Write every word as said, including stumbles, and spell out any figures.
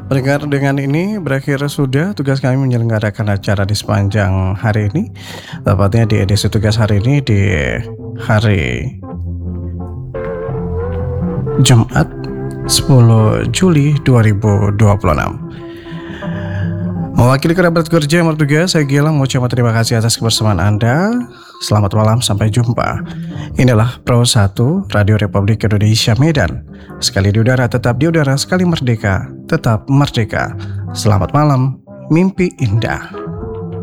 Pendengar, dengan ini berakhir sudah tugas kami menyelenggarakan acara di sepanjang hari ini. Tepatnya di edisi tugas hari ini di hari Jumat sepuluh Juli dua ribu dua puluh enam. Mewakili kerabat kerja yang bertugas, saya Gilang mengucapkan terima kasih atas kebersamaan Anda. Selamat malam, sampai jumpa. Inilah Pro satu Radio Republik Indonesia Medan. Sekali di udara, tetap di udara. Sekali merdeka, tetap merdeka. Selamat malam, mimpi indah.